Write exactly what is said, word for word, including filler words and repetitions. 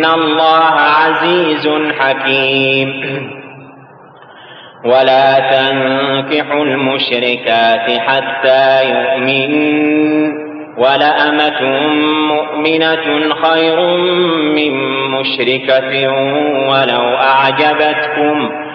الله عزيز حكيم. ولا تنكحوا المشركات حتى يؤمنوا، ولأمة مؤمنة خير من مشركة ولو أعجبتكم،